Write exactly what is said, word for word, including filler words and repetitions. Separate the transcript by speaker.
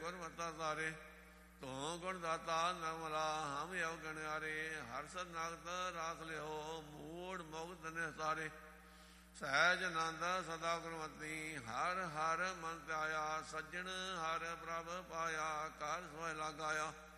Speaker 1: ਗੁਰਮਤਿ ਤਾਰੇ। ਤੂੰ ਗੁਣ ਦਾਤਾ ਨਰਮਲਾ ਹਮ ਯਵ ਗਣਿਆਰੇ। ਹਰ ਸਰਨਾਗਤ ਰਾਖ ਲਿਓ ਮੂੜ ਮੁਗਤ ਨਿਸਾਰੇ। ਸਹਿਜ ਆਨੰਦ ਸਦਾ ਗੁਰਮਤਿ ਹਰ ਹਰ ਮਨ ਧਿਆਇਆ। ਸੱਜਣ ਹਰ ਪ੍ਰਭ ਪਾਇਆ ਕਰ ਸੋਇ ਲਾਗਾਇਆ।